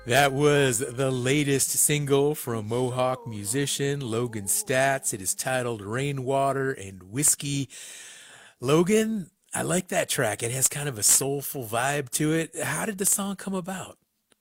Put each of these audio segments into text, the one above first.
That was the latest single from Mohawk musician Logan Stats. It is titled Rainwater and Whiskey. Logan, I like that track. It has kind of a soulful vibe to it. How did the song come about?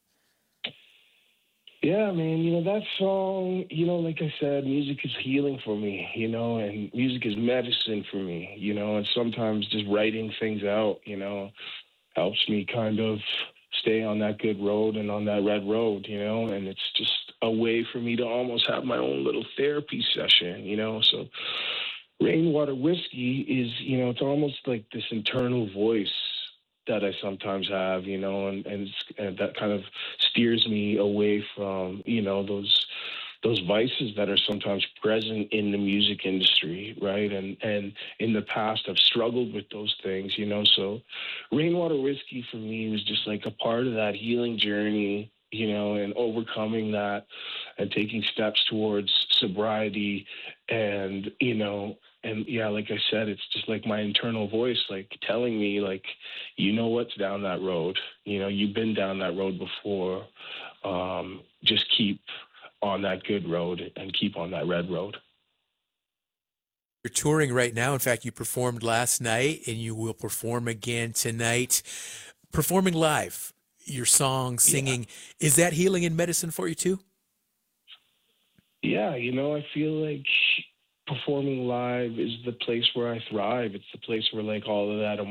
Yeah, man, that song, like I said, music is healing for me, and music is medicine for me, and sometimes just writing things out, helps me kind of stay on that good road and on that red road, and it's just a way for me to almost have my own little therapy session, So Rainwater Whiskey is, it's almost like this internal voice that I sometimes have, and that kind of steers me away from, those vices that are sometimes present in the music industry, right? And in the past, I've struggled with those things, So, Rainwater Whiskey for me was just like a part of that healing journey, and overcoming that, and taking steps towards sobriety, and and yeah, like I said, it's just like my internal voice, like telling me, like, what's down that road. You've been down that road before. Just keep on that good road and keep on that red road. You're touring right now. In fact, you performed last night and you will perform again tonight. Performing live, your song, Yeah. singing, is that healing and medicine for you too? Yeah, I feel like performing live is the place where I thrive. It's the place where like all of that